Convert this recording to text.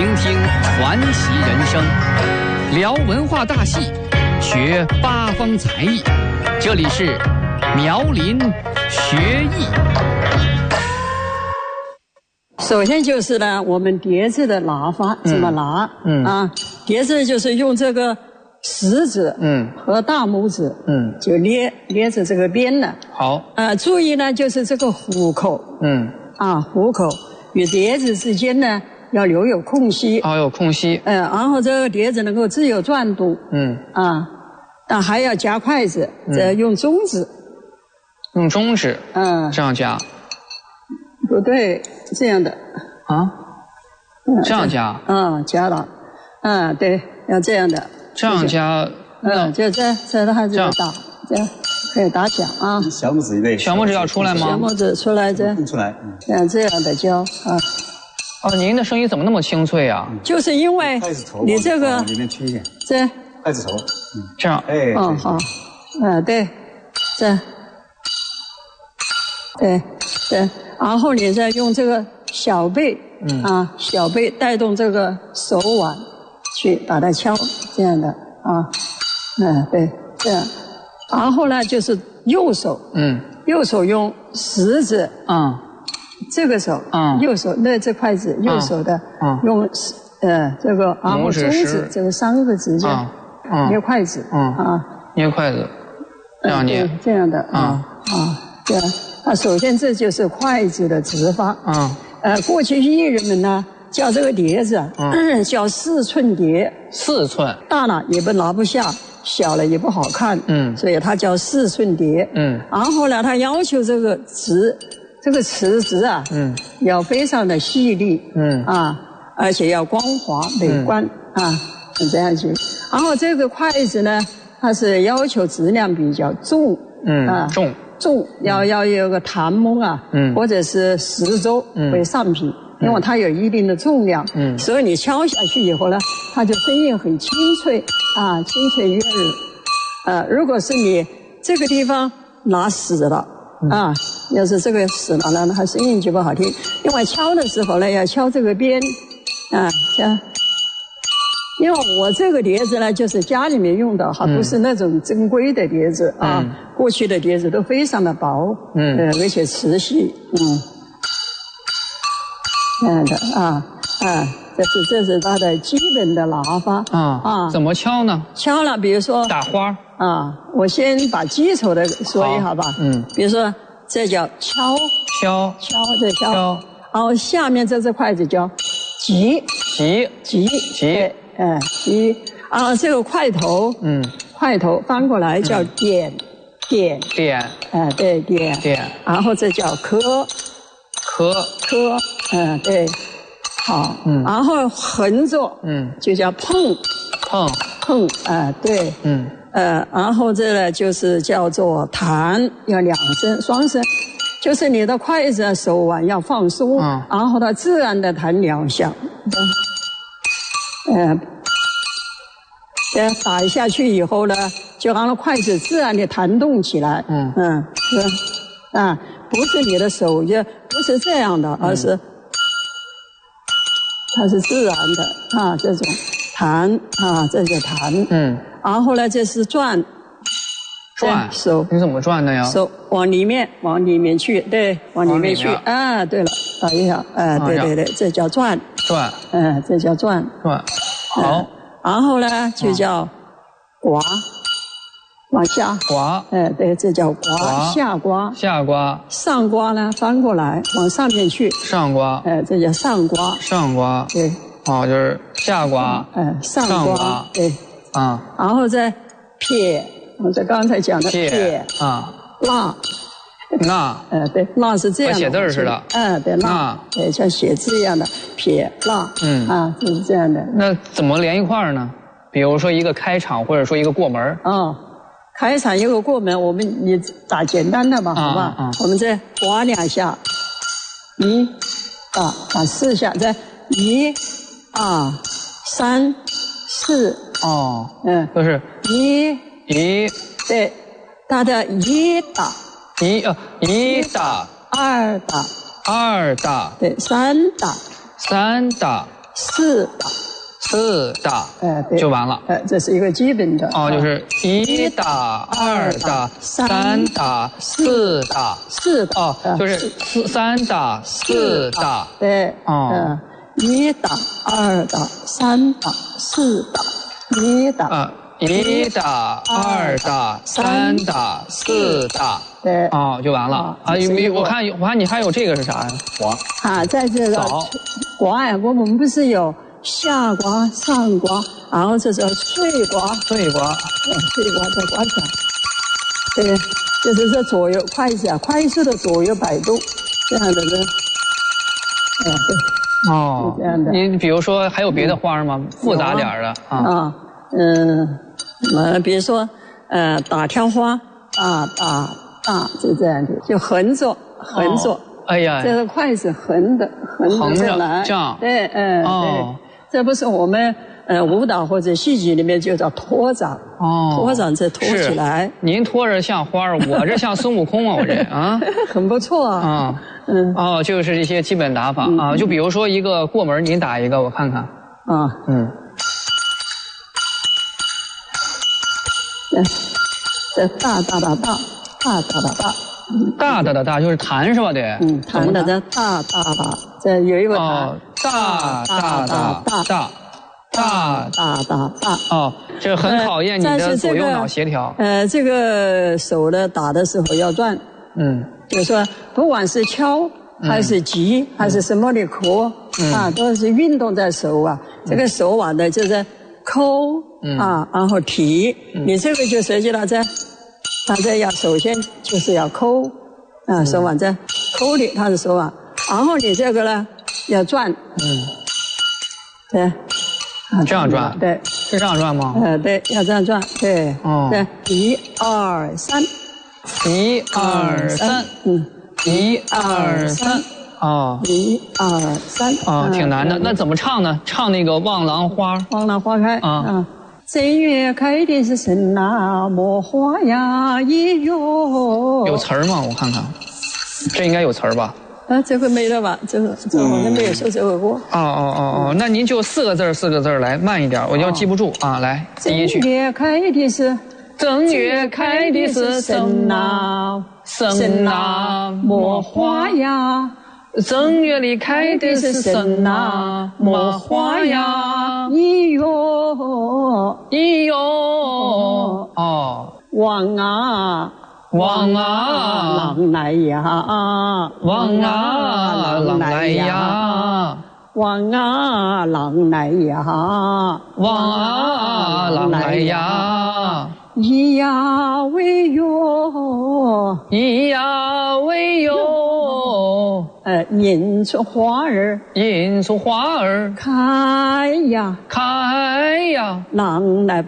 聆听传奇人生，聊文化大戏，学八方才艺。这里是苗林学艺。 首先就是呢，我们碟子的拿法怎么拿？碟子就是用这个食指，和大拇指，就捏着这个边呢。 好， 注意呢，就是这个虎口，虎口与碟子之间呢要留有空隙。 有空隙。 然后这个碟子能够自由转动。但还要夹筷子，用中指。 用中指。这样夹。 不对，这样的。 这样夹。 夹了。对，要这样的。 这样夹。 就这还是打，这样可以打响啊。 小拇指对。 小拇指要出来吗？ 小拇指出来出来。 这样的教您的声音怎么那么清脆啊？ 就是因为你这个里面缺一点。 这筷子头。 这样。 好。对，这。对，然后你再用这个小背，小背带动这个手腕去把它敲，这样的对，这样。然后呢，就是右手，右手用食指，这个手，右手那这筷子，右手的，用这个，然后中指这个3个指甲，捏筷子， 捏筷子，这样捏， 这样的，这样。首先这就是筷子的指法。过去艺人们呢叫这个碟子，叫4寸碟。 4寸， 大了也拿不下，小了也不好看。所以它叫4寸碟。然后呢，他要求这个瓷质啊，要非常的细腻，而且要光滑美观这样去。然后这个筷子呢，它是要求质量比较重，重要有个弹簧或者是石舟为上品，因为它有一定的重量，所以你敲下去以后呢，它就声音很清脆清脆悦耳。如果是你这个地方拿死了要是这个死了呢，它声音就不好听。因为敲的时候呢，要敲这个边敲。因为我这个碟子呢，就是家里面用的，还不是那种珍贵的碟子过去的碟子都非常的薄，而且瓷细，这样的这是它的基本的拿法怎么敲呢？ 敲了，比如说打花我先把基础的说一下吧。比如说这叫敲，这敲，然后下面这只筷子叫击，然后这个块头翻过来叫点，对，点，然后这叫磕，对，好，然后横着，就叫碰，对，然后这呢就是叫做弹，要2声双声，就是你的筷子手腕要放松，然后它自然的弹2下。打下去以后呢，就让它筷子自然的弹动起来。不是你的手就不是这样的，而是它是自然的这种弹这就弹。然后呢，这是转手， 你怎么转的呀？ 手往里面去，对，往里面去。对了，打一下，对，这叫转，这叫转。 好。 然后呢，就叫刮，往下刮， 对，这叫刮，下刮，上刮呢，翻过来往上面去， 上刮， 这叫上刮，对， 就是下刮， 上刮，对，然后再撇，我在刚才讲的撇，捺，对，捺是这样的， 和写字似的， 对，捺，对，像写字一样的撇捺，就是这样的。 那怎么连一块儿呢？比如说一个开场，或者说一个过门。 开场一个过门，你打简单的吧，好吧？我们再刮2下打4下，再1、2、3、4， 都是 1，对，它的1打。 1打， 2打， 二打， 对，三打， 三打， 四大。 四大， 对， 就完了。 这是一个基本的。 哦，就是一大、二大、三大、四大。 四大。 哦，就是三大、四大。 对。 哦。 一大、二大、三大、四大。一大。 一大、二大、三大、四大。 对。 哦，就完了。我看你还有这个是啥呀？ 瓜。在这个瓜呀，我们不是有下瓜、上瓜，然后这叫碎瓜。 碎瓜。 碎瓜在瓜上。对，就是这左右筷子啊，快速的左右摆动，这样的呢。对。 哦，这样的。你比如说还有别的花吗？复杂点的啊。 比如说打挑花，大就这样的，就横着。 哎呀， 这个筷子横着来， 这样。 对，对，这不是我们舞蹈或者戏剧里面就叫拖掌。拖掌这拖起来。 您拖着像花儿，我这像孙悟空啊，我这啊。 很不错啊。 就是一些基本打法啊，就比如说一个过门，您打一个，我看看。这大，大就是弹是吧？得。 弹的这大，这有一个弹。大。 哦，这很考验你的左右脑协调。 这个手呢打的时候要转。就是说，不管是敲还是击还是什么的壳都是运动在手啊。这个手腕的就是抠然后提。你这个就涉及到它这要首先就是要抠手腕在抠的，它的手腕，然后你这个呢要转。对。 这样转。 对。 是这样转吗？ 对，要这样转。对。对，1、2、3。 1、2、3。1、2、3。 1、2、3。 挺难的。那怎么唱呢？唱那个望郎花。 望郎花开。正月开的是神呐，莫花呀咿哟。 有词儿吗？我看看，这应该有词儿吧？ 这回没了吧？这好像没有说这个过。 那您就4个字来，慢一点，我要记不住啊。来，第一句。正月开的是神呐，神呐莫花呀。正月里开的是神呐，莫花呀， 咿哟咿哟。 望啊郎来呀， 望啊郎来呀， 望啊郎来呀， 望啊郎来呀。 咿呀喂哟， 咿呀喂哟。 迎出花儿， 迎出花儿， 开呀开呀， 郎来